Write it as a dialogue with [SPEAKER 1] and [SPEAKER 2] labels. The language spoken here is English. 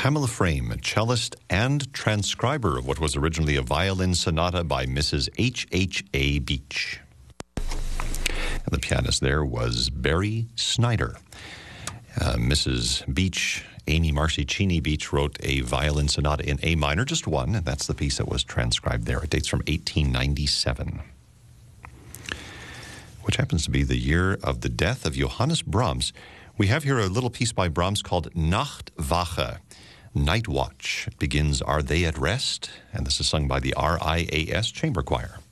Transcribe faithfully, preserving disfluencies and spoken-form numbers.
[SPEAKER 1] Pamela Frame, a cellist and transcriber of what was originally a violin sonata by Missus H H A Beach. And the pianist there was Barry Snyder. Uh, Missus Beach, Amy Marcy Cheney Beach, wrote a violin sonata in A minor, just one, and that's the piece that was transcribed there. It dates from eighteen ninety-seven, which happens to be the year of the death of Johannes Brahms. We have here a little piece by Brahms called Nachtwache, Night Watch. It begins, "Are they at rest?" And this is sung by the R I A S Chamber Choir.